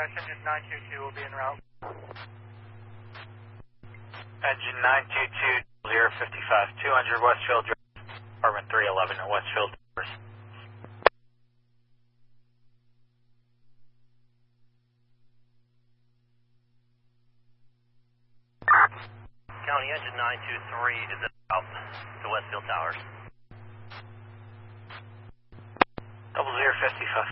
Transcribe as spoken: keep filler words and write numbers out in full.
crash, engine nine two two will be en route. Engine nine two two, zero fifty-five, two hundred Westfield Drive, apartment three eleven in Westfield. County engine nine two three is out to Westfield Towers. Double zero fifty-five.